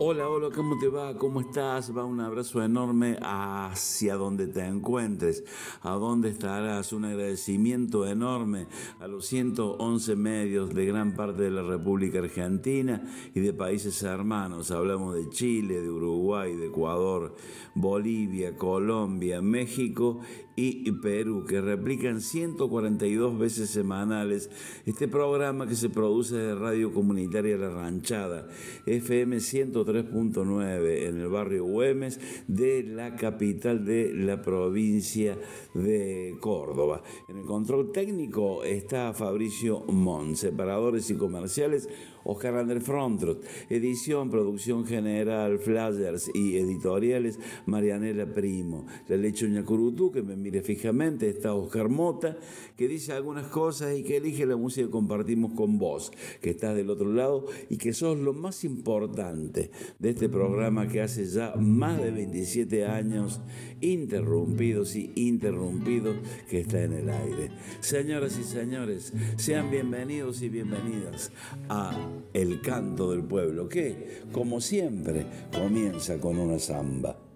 Hola, hola, ¿cómo te va? ¿Cómo estás? Va un abrazo enorme hacia donde te encuentres, a donde estarás. Un agradecimiento enorme a los 111 medios de gran parte de la República Argentina y de países hermanos. Hablamos de Chile, de Uruguay, de Ecuador, Bolivia, Colombia, México y Perú, que replican 142 veces semanales este programa que se produce de Radio Comunitaria La Ranchada, FM 103.9, en el barrio Güemes de la capital de la provincia de Córdoba. En el control técnico está Fabricio Mon, separadores y comerciales Oscar Ander Frontrot, edición, producción general, flyers y editoriales Marianela Primo. La Lechuña Curutú, que me mire fijamente, está Oscar Mota, que dice algunas cosas y que elige la música que compartimos con vos, que estás del otro lado y que sos lo más importante de este programa que hace ya más de 27 años interrumpidos y interrumpidos que está en el aire. Señoras y señores, sean bienvenidos y bienvenidas a El Canto del Pueblo, que, como siempre, comienza con una samba.